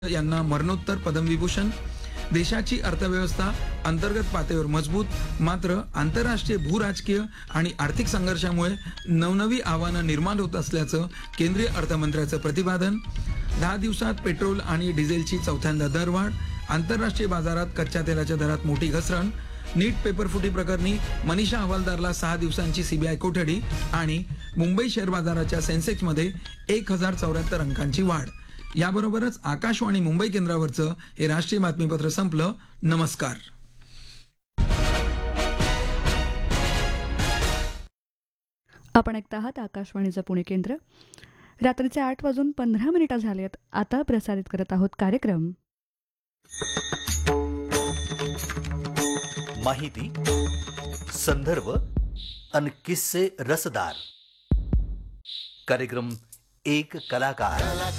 यांना मरणोत्तर पद्मविभूषण. देशाची अर्थव्यवस्था अंतर्गत पातळीवर मजबूत, मात्र आंतरराष्ट्रीय भूराजकीय आणि आर्थिक संघर्षामुळे नवनवी आव्हानं निर्माण होत असल्याचं केंद्रीय अर्थमंत्र्याचं प्रतिपादन. 10 दिवसात पेट्रोल आणि डिझेलची चौथ्यांदा दरवाढ. आंतरराष्ट्रीय बाजारात कच्च्या तेलाच्या दरात मोठी घसरण. नीट पेपरफुटी प्रकरणी मनीषा हवालदारला 6 दिवसांची सीबीआय कोठडी. आणि मुंबई शेअर बाजाराच्या सेन्सेक्समध्ये 1074 अंकांची वाढ. याबरोबरच आकाशवाणी मुंबई केंद्रावरचं हे राष्ट्रीय बातमीपत्र संपलं. नमस्कार. आपण ऐकत आहात आकाशवाणीचं पुणे केंद्र. रात्रीचे 8:15 झाले आहेत. आता प्रसारित करत आहोत कार्यक्रम माहिती, संदर्भ आणि किस्से रसदार. कार्यक्रम एक कलाकार.